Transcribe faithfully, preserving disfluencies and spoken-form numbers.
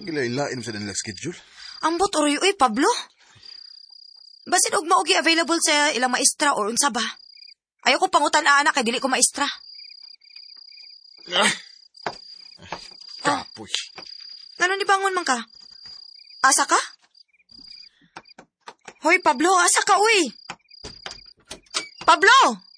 Gilain-lain sa nilang schedule. Ambot oroy uy, Pablo. Basin og maugi available sa ilang maestra or unsa ba? Ayaw ko pangutan anak kay dili ko maestra. Ah. Kapoy. Ngano ni bangon man ka? Asa ka? Hoy, Pablo, asa ka uy? Pablo!